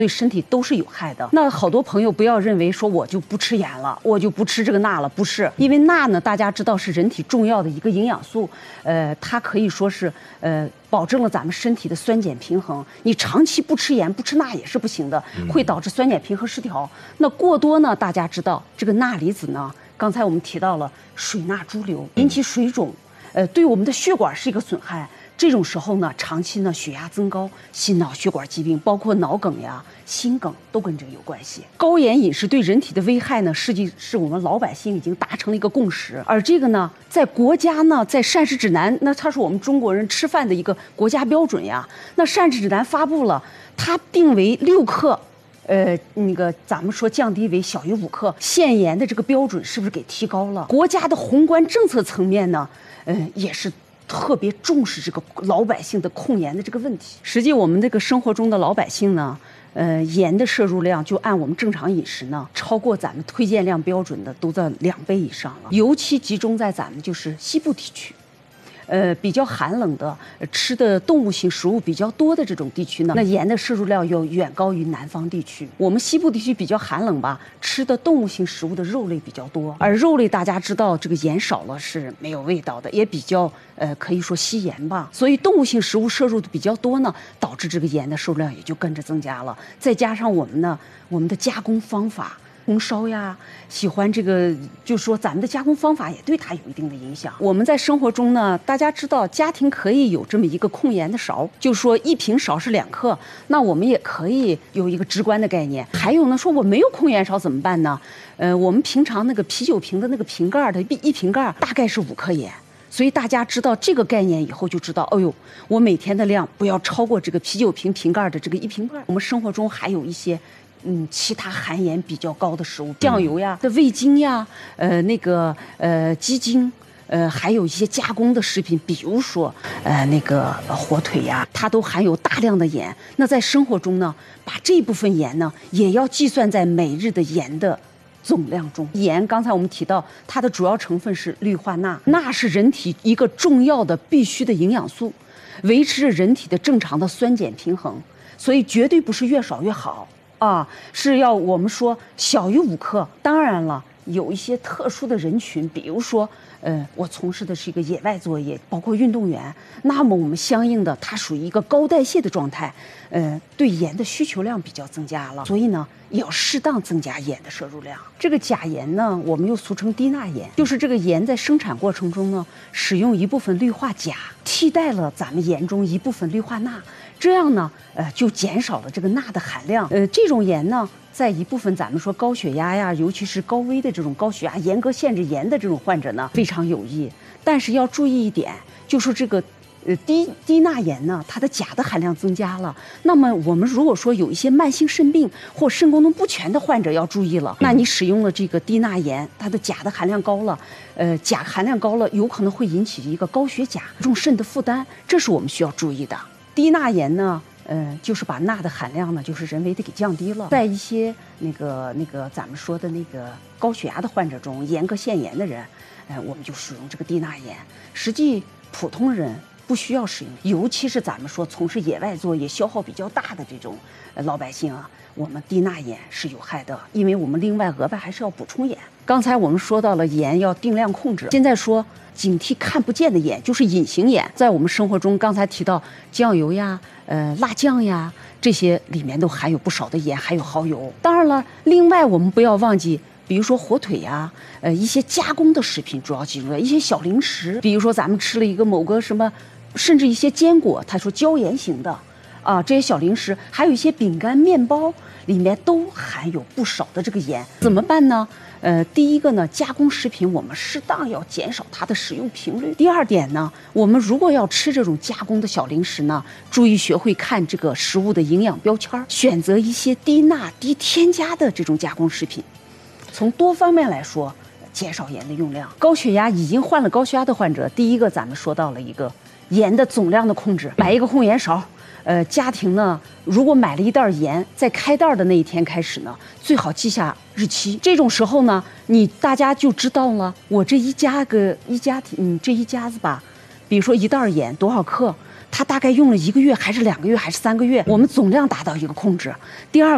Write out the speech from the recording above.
对身体都是有害的。那好多朋友不要认为说我就不吃盐了，我就不吃这个钠了，不是，因为钠呢，大家知道是人体重要的一个营养素，它可以说是保证了咱们身体的酸碱平衡。你长期不吃盐不吃钠也是不行的，会导致酸碱平衡失调。那过多呢，大家知道这个钠离子呢，刚才我们提到了水钠潴留，引起水肿，对我们的血管是一个损害。这种时候呢，长期呢血压增高，心脑血管疾病，包括脑梗呀、心梗都跟这个有关系。高盐饮食对人体的危害呢，实际是我们老百姓已经达成了一个共识。而这个呢，在国家呢，在膳食指南，那它是我们中国人吃饭的一个国家标准呀。那膳食指南发布了，它定为6克。咱们说降低为小于5克，限盐的这个标准是不是给提高了？国家的宏观政策层面呢，也是特别重视这个老百姓的控盐的这个问题。实际我们这个生活中的老百姓呢，盐的摄入量就按我们正常饮食呢，超过咱们推荐量标准的都在2倍以上了。尤其集中在咱们就是西部地区。比较寒冷的，吃的动物性食物比较多的这种地区呢，那盐的摄入量要远高于南方地区。我们西部地区比较寒冷吧，吃的动物性食物的肉类比较多，而肉类大家知道这个盐少了是没有味道的，也比较可以说吸盐吧。所以动物性食物摄入的比较多呢，导致这个盐的摄入量也就跟着增加了。再加上我们的加工方法。红烧呀，喜欢这个，就是说咱们的加工方法也对它有一定的影响。我们在生活中呢，大家知道家庭可以有这么一个控盐的勺，就是说1瓶勺是2克，那我们也可以有一个直观的概念。还有呢，说我没有控盐勺怎么办呢？我们平常那个啤酒瓶的那个瓶盖的一瓶盖大概是5克盐。所以大家知道这个概念以后，就知道，哎呦，我每天的量不要超过这个啤酒瓶瓶盖的这个1瓶盖。我们生活中还有一些。其他含盐比较高的食物，酱油呀、味精呀、鸡精，还有一些加工的食品，比如说火腿呀，它都含有大量的盐。那在生活中呢，把这部分盐呢，也要计算在每日的盐的总量中。盐刚才我们提到，它的主要成分是氯化钠，钠是人体一个重要的必须的营养素，维持着人体的正常的酸碱平衡，所以绝对不是越少越好。是要我们说小于5克。当然了，有一些特殊的人群，比如说，我从事的是一个野外作业，包括运动员，那么我们相应的，它属于一个高代谢的状态，对盐的需求量比较增加了，所以呢，也要适当增加盐的摄入量。这个钾盐呢，我们又俗称低钠盐，就是这个盐在生产过程中呢，使用一部分氯化钾替代了咱们盐中一部分氯化钠。这样呢，就减少了这个钠的含量。这种盐呢，在一部分咱们说高血压呀，尤其是高危的这种高血压、严格限制盐的这种患者呢，非常有益。但是要注意一点，就是这个低钠盐呢，它的钾的含量增加了。那么我们如果说有一些慢性肾病或肾功能不全的患者要注意了，那你使用了这个低钠盐，它的钾的含量高了，钾含量高了，有可能会引起一个高血钾、重肾的负担，这是我们需要注意的。低钠盐呢，就是把钠的含量呢，就是人为的给降低了。在一些咱们说的那个高血压的患者中，严格限盐的人，我们就使用这个低钠盐。实际普通人不需要使用，尤其是咱们说从事野外作业消耗比较大的这种老百姓啊，我们低钠盐是有害的，因为我们另外额外还是要补充盐。刚才我们说到了盐要定量控制，现在说警惕看不见的盐，就是隐形盐。在我们生活中，刚才提到酱油呀、辣酱呀，这些里面都含有不少的盐，还有蚝油。当然了，另外我们不要忘记，比如说火腿呀，一些加工的食品，主要集中在一些小零食，比如说咱们吃了一个某个什么，甚至一些坚果，他说椒盐型的。这些小零食，还有一些饼干、面包，里面都含有不少的这个盐。怎么办呢？第一个呢，加工食品我们适当要减少它的使用频率。第二点呢，我们如果要吃这种加工的小零食呢，注意学会看这个食物的营养标签，选择一些低钠、低添加的这种加工食品。从多方面来说，减少盐的用量。高血压已经患了高血压的患者，第一个咱们说到了一个盐的总量的控制，买一个控盐勺。家庭呢，如果买了一袋盐，在开袋的那一天开始呢，最好记下日期。这种时候呢，大家就知道了，我这一家子吧，比如说一袋盐多少克，它大概用了1个月，还是2个月，还是3个月，我们总量达到一个控制。第二